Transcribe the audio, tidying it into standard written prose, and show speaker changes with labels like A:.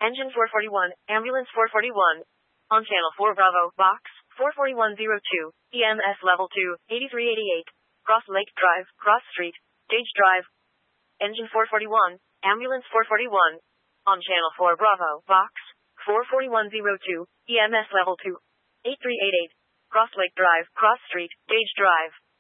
A: Engine 441, Ambulance 441. On Channel 4 Bravo, Box 44102, EMS Level 2, 8388. Cross Lake Drive, Cross Street, Gage Drive. Engine 441, Ambulance 441. On Channel 4 Bravo, Box 44102, EMS Level 2, 8388. Cross Lake Drive, Cross Street, Gage Drive.